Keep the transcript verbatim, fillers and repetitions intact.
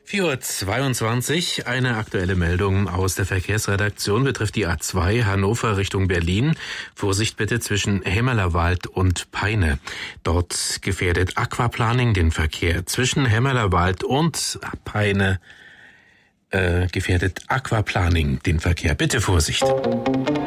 vier Uhr zweiundzwanzig, eine aktuelle Meldung aus der Verkehrsredaktion betrifft die A zwei Hannover Richtung Berlin. Vorsicht bitte zwischen Hemmerlerwald und Peine. Dort gefährdet Aquaplaning den Verkehr. Zwischen Hemmerlerwald und Peine äh, gefährdet Aquaplaning den Verkehr. Bitte Vorsicht.